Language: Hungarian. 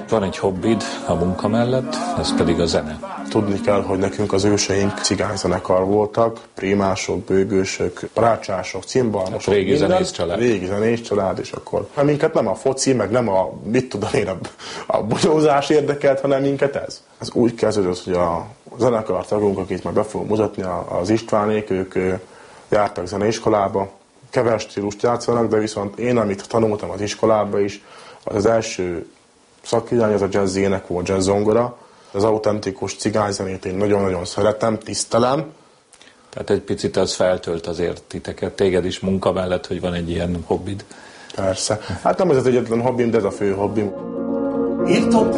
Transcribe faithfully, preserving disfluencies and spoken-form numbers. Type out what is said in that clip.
Van egy hobbid a munka mellett, ez pedig a zene. Tudni kell, hogy nekünk az őseink cigányzenekar voltak, prímások, bőgősök, rácsások, cimbalmosok, régi zenész család. Régi zenész család, és akkor hát minket nem a foci, meg nem a, mit tudom én, a, a bunyózás érdekelt, hanem minket ez. Ez úgy kezdődött, hogy a zenekar tagunk, akit meg be fogom mutatni, az Istvánék, ők jártak zeneiskolába, keves stílust játszanak, de viszont én, amit tanultam az iskolába is, az, az első szakirány, az a jazz ének volt, jazz zongora. Az autentikus cigányzenét én nagyon-nagyon szeretem, tisztelem. Tehát egy picit az feltölt azért titeket, téged is munka mellett, hogy van egy ilyen hobbid. Persze. Hát nem ez az egyetlen hobbim, de ez a fő hobbim. Írtom